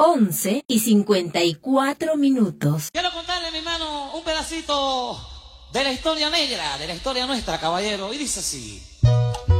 11:54. Quiero contarle, mi hermano, un pedacito de la historia negra, de la historia nuestra, caballero, y dice así.